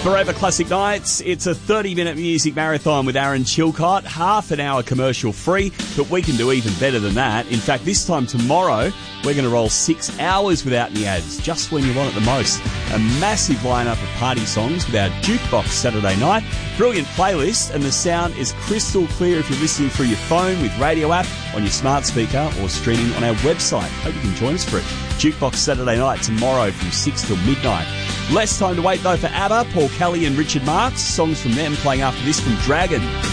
Forever Classic Nights, it's a 30-minute music marathon with Aaron Chilcott, half an hour commercial free, but we can do even better than that. In fact, this time tomorrow, we're going to roll 6 hours without any ads, just when you want it the most. A massive lineup of party songs with our Jukebox Saturday night, brilliant playlist, and the sound is crystal clear if you're listening through your phone with radio app, on your smart speaker, or streaming on our website. Hope you can join us for it. Jukebox Saturday night tomorrow from 6 till midnight. Less time to wait though for ABBA, Paul Kelly and Richard Marx. Songs from them playing after this from Dragon.